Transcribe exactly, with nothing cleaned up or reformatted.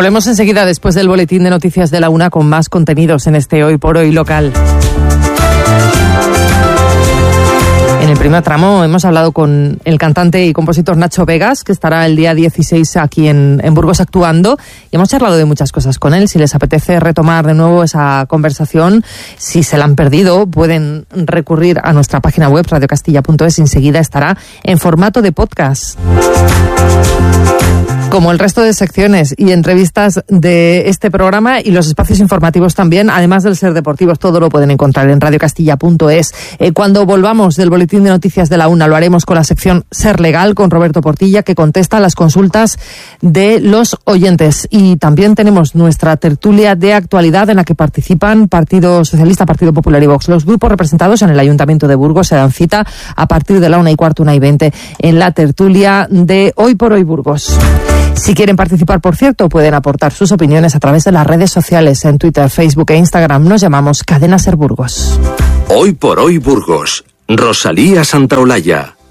Volvemos enseguida después del boletín de noticias de la una con más contenidos en este Hoy por Hoy local. En el primer tramo hemos hablado con el cantante y compositor Nacho Vegas, que estará el día dieciséis aquí en, en Burgos actuando, y hemos charlado de muchas cosas con él. Si les apetece retomar de nuevo esa conversación, si se la han perdido, pueden recurrir a nuestra página web radio castilla punto es. Enseguida estará en formato de podcast. Como el resto de secciones y entrevistas de este programa y los espacios informativos también, además del Ser Deportivos, todo lo pueden encontrar en radio castilla punto es. Eh, cuando volvamos del boletín de noticias de la una, lo haremos con la sección Ser Legal, con Roberto Portilla, que contesta las consultas de los oyentes. Y también tenemos nuestra tertulia de actualidad, en la que participan Partido Socialista, Partido Popular y Vox. Los grupos representados en el Ayuntamiento de Burgos se dan cita a partir de la una y cuarto, una y veinte, en la tertulia de Hoy por Hoy Burgos. Si quieren participar, por cierto, pueden aportar sus opiniones a través de las redes sociales, en Twitter, Facebook e Instagram. Nos llamamos Cadena Ser Burgos. Hoy por Hoy Burgos. Rosalía Santaolalla.